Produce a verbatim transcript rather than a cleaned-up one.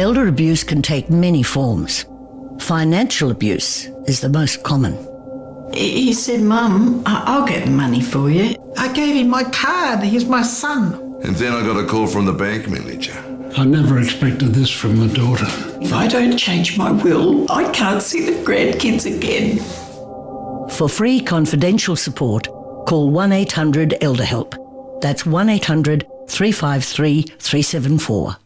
Elder abuse can take many forms. Financial abuse is the most common. He said, Mum, I- I'll get the money for you. I gave him my card. He's my son. And then I got a call from the bank manager. I never expected this from my daughter. If I don't change my will, I can't see the grandkids again. For free confidential support, call one eight hundred ELDER HELP. That's one eight hundred three five three three seven four.